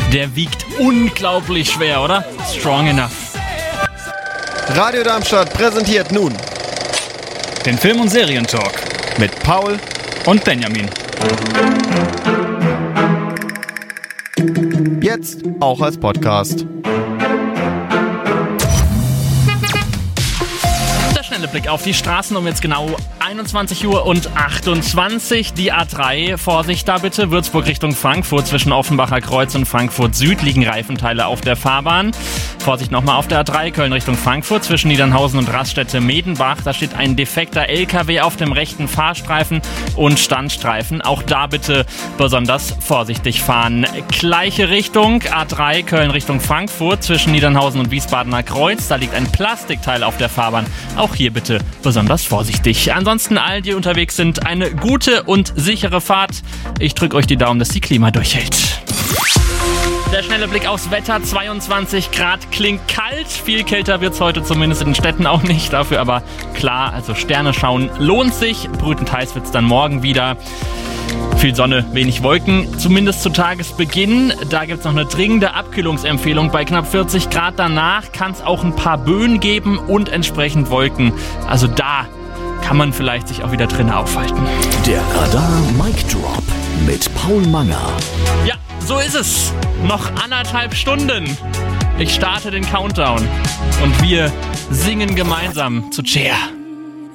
Der wiegt unglaublich schwer, oder? Strong enough. Radio Darmstadt präsentiert nun Den Film- und Serientalk mit Paul und Benjamin. Jetzt auch als Podcast. Der schnelle Blick auf die Straßen um jetzt genau 21:28 Uhr. Die A3, Vorsicht da bitte, Würzburg Richtung Frankfurt, zwischen Offenbacher Kreuz und Frankfurt Süd liegen Reifenteile auf der Fahrbahn. Vorsicht nochmal auf der A3, Köln Richtung Frankfurt, zwischen Niedernhausen und Raststätte Medenbach. Da steht ein defekter LKW auf dem rechten Fahrstreifen und Standstreifen. Auch da bitte besonders vorsichtig fahren. Gleiche Richtung, A3, Köln Richtung Frankfurt, zwischen Niedernhausen und Wiesbadener Kreuz. Da liegt ein Plastikteil auf der Fahrbahn. Auch hier bitte besonders vorsichtig. Ansonsten allen, die unterwegs sind, eine gute und sichere Fahrt. Ich drücke euch die Daumen, dass die Klima durchhält. Der schnelle Blick aufs Wetter, 22 Grad, klingt kalt. Viel kälter wird es heute zumindest in den Städten auch nicht. Dafür aber klar, also Sterne schauen lohnt sich. Brütend heiß wird es dann morgen wieder. Viel Sonne, wenig Wolken, zumindest zu Tagesbeginn. Da gibt es noch eine dringende Abkühlungsempfehlung. Bei knapp 40 Grad danach kann es auch ein paar Böen geben und entsprechend Wolken. Also da kann man vielleicht sich auch wieder drinnen aufhalten. Der Radar Mic Drop mit Paul Manger. Ja, so ist es. Noch 1,5 Stunden. Ich starte den Countdown und wir singen gemeinsam zu Cher.